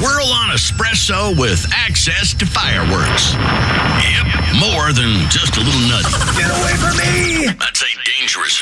swirl on espresso with access to fireworks. Yep, more than just a little nutty. Get away from me! That's a dangerous